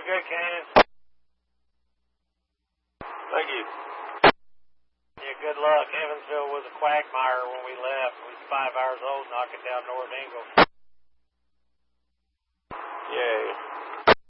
good, Canyon. Thank you. Yeah, good luck. Evansville was a quagmire when we left. We was 5 hours old knocking down North Ingle.